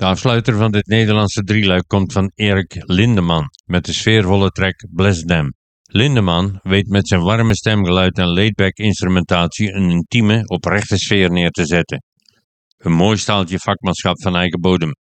De afsluiter van dit Nederlandse drieluik komt van Erik Lindeman met de sfeervolle track Bless Them. Lindeman weet met zijn warme stemgeluid en laidback instrumentatie een intieme, oprechte sfeer neer te zetten. Een mooi staaltje vakmanschap van eigen bodem.